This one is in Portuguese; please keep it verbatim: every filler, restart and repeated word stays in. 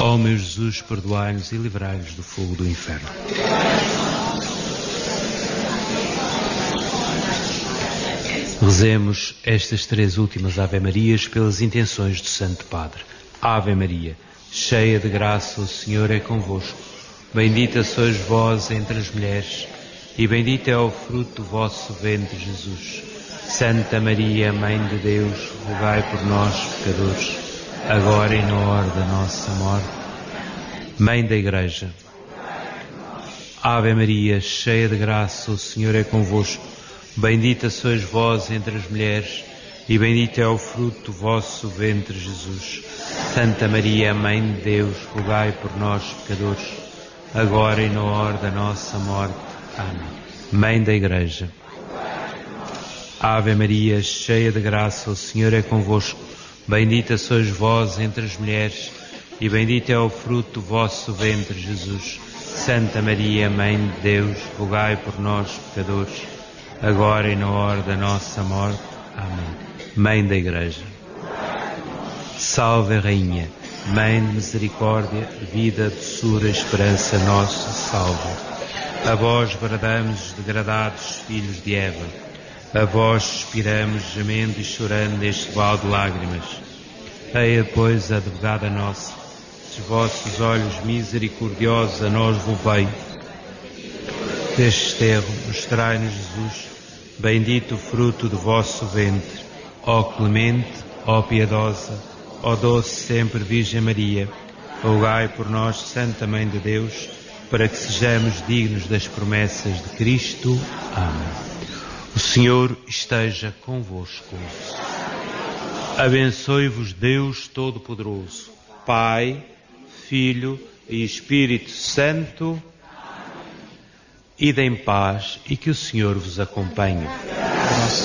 Ó meu Jesus, perdoai-nos e livrai-nos do fogo do inferno. Rezemos estas três últimas Ave-Marias pelas intenções do Santo Padre. Ave Maria, cheia de graça, o Senhor é convosco. Bendita sois vós entre as mulheres, e bendito é o fruto do vosso ventre, Jesus. Santa Maria, Mãe de Deus, rogai por nós, pecadores, agora e na hora da nossa morte. Mãe da Igreja. Ave Maria, cheia de graça, o Senhor é convosco. Bendita sois vós entre as mulheres, e bendito é o fruto do vosso ventre, Jesus. Santa Maria, Mãe de Deus, rogai por nós, pecadores, agora e na hora da nossa morte. Amém. Mãe da Igreja. Ave Maria, cheia de graça, o Senhor é convosco. Bendita sois vós entre as mulheres, e bendito é o fruto do vosso ventre, Jesus. Santa Maria, Mãe de Deus, rogai por nós, pecadores, agora e na hora da nossa morte. Amém. Mãe da Igreja. Salve, Rainha, Mãe de misericórdia, vida, doçura, esperança, nossa, salve. A vós bradamos, degradados filhos de Eva, a vós suspiramos, gemendo e chorando neste vale de lágrimas. Eia, pois, advogada nossa, se os vossos olhos misericordiosos a nós volvei. Deste esterro, mostrai-nos Jesus, bendito o fruto do vosso ventre. Ó clemente, ó piedosa, ó doce sempre Virgem Maria, rogai por nós, Santa Mãe de Deus, para que sejamos dignos das promessas de Cristo. Amém. O Senhor esteja convosco. Abençoe-vos Deus Todo-Poderoso, Pai, Filho e Espírito Santo. Ide em paz e que o Senhor vos acompanhe.